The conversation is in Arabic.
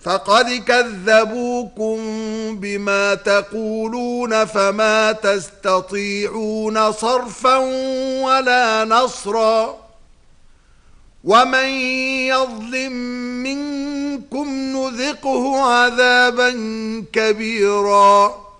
فقد كذبوكم بما تقولون فما تستطيعون صرفا ولا نصرا ومن يظلم منكم نذقه عذابا كبيرا